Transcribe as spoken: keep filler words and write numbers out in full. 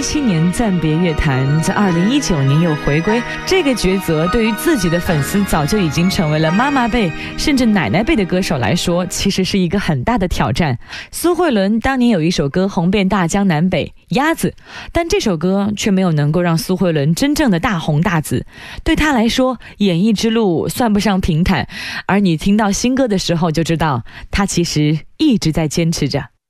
一七年暂别乐坛，在二零一九年又回归，这个抉择对于自己的粉丝早就已经成为了妈妈辈甚至奶奶辈的歌手来说，其实是一个很大的挑战。苏慧伦当年有一首歌红遍大江南北，鸭子，但这首歌却没有能够让苏慧伦真正的大红大紫。对她来说，演艺之路算不上平坦，而你听到新歌的时候就知道，她其实一直在坚持着。